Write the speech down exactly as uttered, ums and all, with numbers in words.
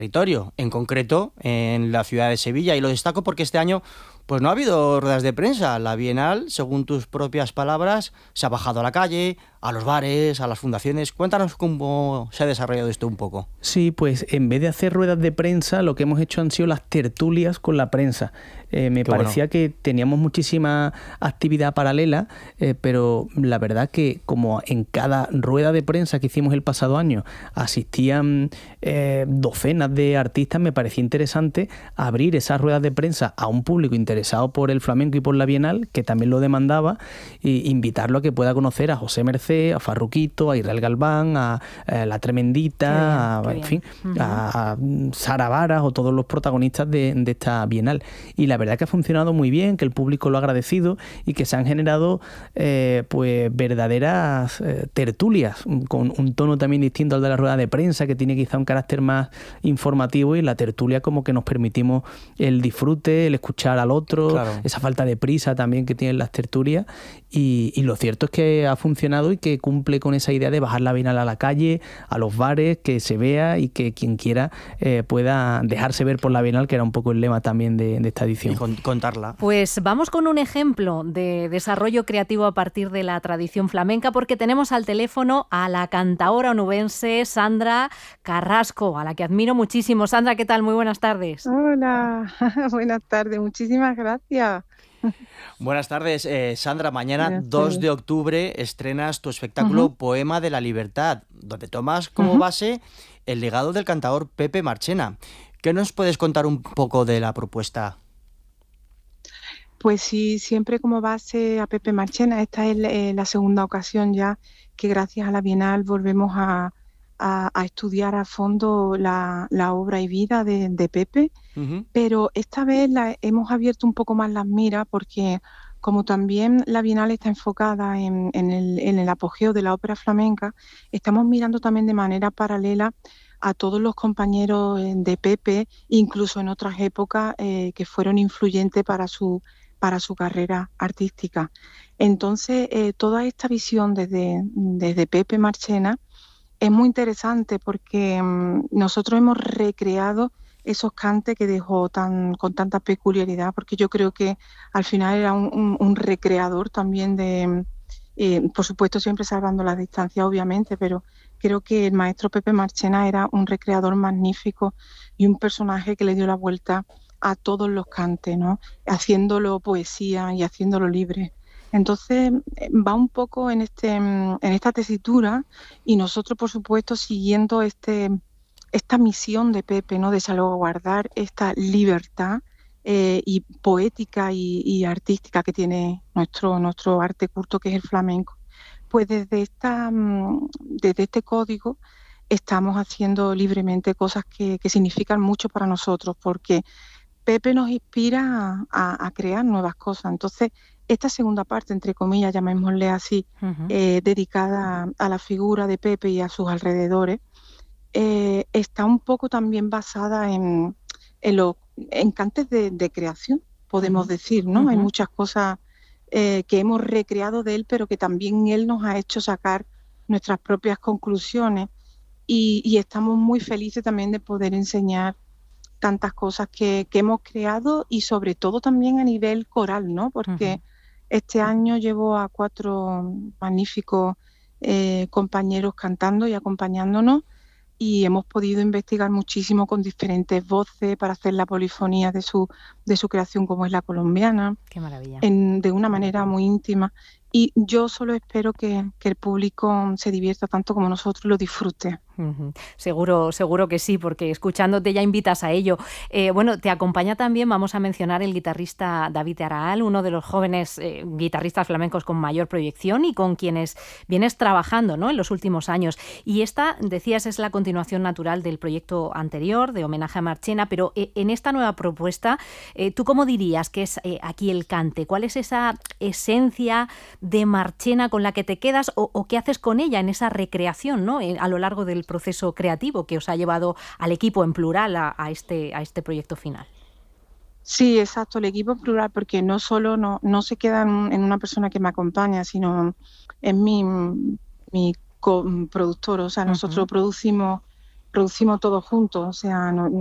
territorio, en concreto en la ciudad de Sevilla. Y lo destaco porque este año pues no ha habido ruedas de prensa. La Bienal, según tus propias palabras, se ha bajado a la calle, a los bares, a las fundaciones. Cuéntanos cómo se ha desarrollado esto un poco. Sí, pues en vez de hacer ruedas de prensa, lo que hemos hecho han sido las tertulias con la prensa. Eh, me Qué parecía bueno. que teníamos muchísima actividad paralela, eh, pero la verdad que como en cada rueda de prensa que hicimos el pasado año asistían eh, docenas de artistas, me parecía interesante abrir esas ruedas de prensa a un público interesado por el flamenco y por la Bienal, que también lo demandaba, e invitarlo a que pueda conocer a José Mercé, a Farruquito, a Israel Galván, a, a La Tremendita, bien, a, en fin, uh-huh. a, a Sara Varas o todos los protagonistas de, de esta Bienal. Y la verdad que ha funcionado muy bien, que el público lo ha agradecido y que se han generado eh, pues verdaderas eh, tertulias con un tono también distinto al de la rueda de prensa, que tiene quizá un carácter más informativo, y la tertulia como que nos permitimos el disfrute, el escuchar al otro, claro. esa falta de prisa también que tienen las tertulias, y, y lo cierto es que ha funcionado y que cumple con esa idea de bajar la Bienal a la calle, a los bares, que se vea y que quien quiera eh, pueda dejarse ver por la Bienal, que era un poco el lema también de, de esta edición. Y con, contarla. Pues vamos con un ejemplo de desarrollo creativo a partir de la tradición flamenca, porque tenemos al teléfono a la cantaora onubense Sandra Carrasco, a la que admiro muchísimo. Sandra, ¿qué tal? Muy buenas tardes. Hola, buenas tardes, muchísimas gracias. Buenas tardes, eh, Sandra. Mañana dos de octubre estrenas tu espectáculo uh-huh. Poema de la Libertad, donde tomas como uh-huh. base el legado del cantador Pepe Marchena. ¿Qué nos puedes contar un poco de la propuesta? Pues sí, siempre como base a Pepe Marchena. Esta es eh, la segunda ocasión ya que gracias a la Bienal volvemos a, a, a estudiar a fondo la, la obra y vida de, de Pepe, uh-huh. pero esta vez la, hemos abierto un poco más las miras, porque como también la Bienal está enfocada en, en, el, en el apogeo de la ópera flamenca, estamos mirando también de manera paralela a todos los compañeros de Pepe, incluso en otras épocas eh, que fueron influyentes para su para su carrera artística. Entonces, eh, toda esta visión desde, desde Pepe Marchena es muy interesante, porque mmm, nosotros hemos recreado esos cantes que dejó tan, con tanta peculiaridad, porque yo creo que al final era un, un, un recreador también de, eh, por supuesto siempre salvando la distancia obviamente, pero creo que el maestro Pepe Marchena era un recreador magnífico y un personaje que le dio la vuelta a todos los cantes, ¿no? Haciéndolo poesía y haciéndolo libre. Entonces va un poco en este en esta tesitura, y nosotros por supuesto siguiendo este esta misión de Pepe, ¿no? De salvaguardar esta libertad eh, y poética y, y artística que tiene nuestro nuestro arte culto, que es el flamenco. Pues desde esta desde este código estamos haciendo libremente cosas que, que significan mucho para nosotros, porque Pepe nos inspira a, a crear nuevas cosas. Entonces, esta segunda parte, entre comillas, llamémosle así, uh-huh. eh, dedicada a, a la figura de Pepe y a sus alrededores, eh, está un poco también basada en, en los encantes de, de creación, podemos uh-huh. decir, ¿no? Uh-huh. Hay muchas cosas eh, que hemos recreado de él, pero que también él nos ha hecho sacar nuestras propias conclusiones, y, y estamos muy felices también de poder enseñar tantas cosas que, que hemos creado, y sobre todo también a nivel coral, ¿no? Porque uh-huh. este año llevo a cuatro magníficos eh, compañeros cantando y acompañándonos, y hemos podido investigar muchísimo con diferentes voces para hacer la polifonía de su, de su creación, como es la colombiana. Qué maravilla. En, de una manera muy íntima. Y yo solo espero que, que el público se divierta tanto como nosotros, lo disfrute. Uh-huh. Seguro, seguro que sí, porque escuchándote ya invitas a ello. Eh, bueno, te acompaña también, vamos a mencionar, el guitarrista David Araal, uno de los jóvenes eh, guitarristas flamencos con mayor proyección y con quienes vienes trabajando, ¿no?, en los últimos años. Y esta, decías, es la continuación natural del proyecto anterior, de homenaje a Marchena, pero eh, en esta nueva propuesta, eh, ¿tú cómo dirías que es eh, aquí el cante? ¿Cuál es esa esencia de Marchena con la que te quedas, o, o qué haces con ella en esa recreación, ¿no?, a lo largo del proceso creativo que os ha llevado al equipo en plural a, a, este, a este proyecto final? Sí, exacto, el equipo en plural, porque no solo no, no se queda en, en una persona que me acompaña, sino en mi, mi coproductor. O sea, nosotros uh-huh. producimos producimos todos juntos, o sea, no,